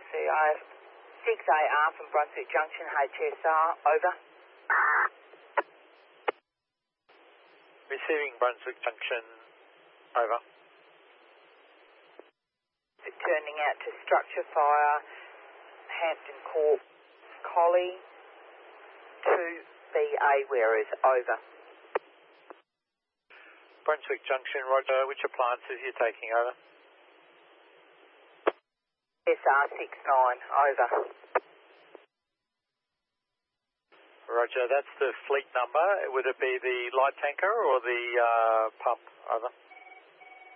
CO 6AR from Brunswick Junction, HSR, over. Receiving Brunswick Junction, over. Turning out to structure fire, Hampton Court, Collie, 2BA wearers, over. Brunswick Junction, roger. Which appliances you're taking over? SR69, over. Roger, that's the fleet number. Would it be the light tanker or the pump? Over.